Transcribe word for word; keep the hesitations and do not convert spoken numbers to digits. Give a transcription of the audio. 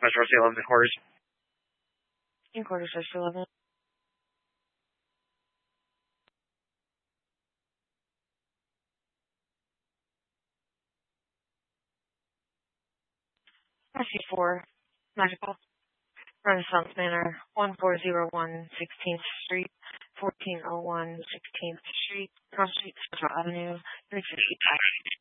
Metro C eleven quarters. In quarters, Metro eleven. S C four, Magical, Renaissance Manor, one four zero one sixteenth Street, fourteen oh one sixteenth Street, Cross Street, Central Avenue, three fifty-five.